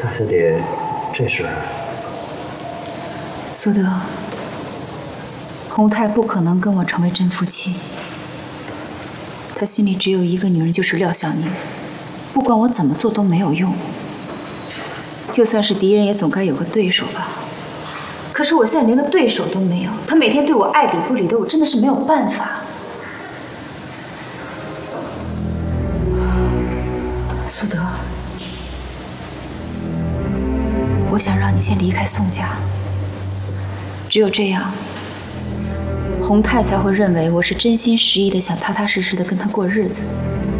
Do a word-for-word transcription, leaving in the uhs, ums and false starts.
大小姐，这是？ 苏德，洪泰不可能跟我成为真夫妻。他心里只有一个女人，就是廖小宁。不管我怎么做都没有用。就算是敌人，也总该有个对手吧。可是我现在连个对手都没有，他每天对我爱理不理的，我真的是没有办法。苏德，我想让你先离开宋家。只有这样，洪泰才会认为我是真心实意的想踏踏实实的跟他过日子。